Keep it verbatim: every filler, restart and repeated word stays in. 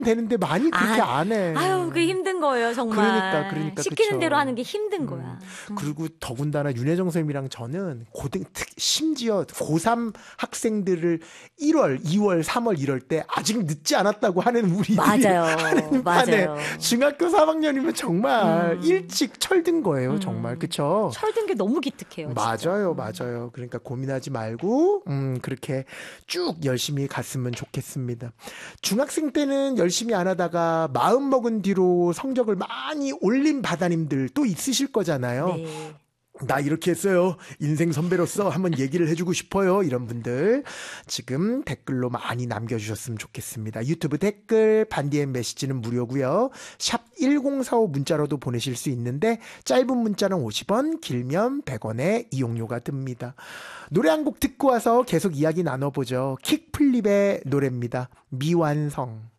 되는데 많이 그렇게 아, 안 해. 아유, 그게 힘든 거예요, 정말. 그러니까, 그러니까. 시키는 그쵸. 대로 하는 게 힘든 거야. 음. 그리고 더군다나 윤혜정 선생님이랑 저는 고등, 특, 심지어 고삼 학생들을 일월, 이월, 삼월 이럴 때 아직 늦지 않았다고 하는 우리들이 맞아요. 하는 맞아요. 판에 중학교 삼 학년이면 정말 음. 일찍 철든 거예요, 음. 정말. 그쵸? 철든 게 너무 기특해요. 맞아요, 진짜. 맞아요. 그러니까 고민하지 말고, 음, 그렇게 쭉 열심히 갔으면 좋겠습니다. 중학생 때는 열심히 안 하다가 마음 먹은 뒤로 성적을 많이 올린 바다님들 또 있으실 거잖아요. 네. 나 이렇게 했어요. 인생 선배로서 한번 얘기를 해주고 싶어요. 이런 분들 지금 댓글로 많이 남겨주셨으면 좋겠습니다. 유튜브 댓글, 반디앤 메시지는 무료고요. 샵 일공사오 문자로도 보내실 수 있는데 짧은 문자는 오십 원, 길면 백 원의 이용료가 듭니다. 노래 한 곡 듣고 와서 계속 이야기 나눠보죠. 킥플립의 노래입니다. 미완성.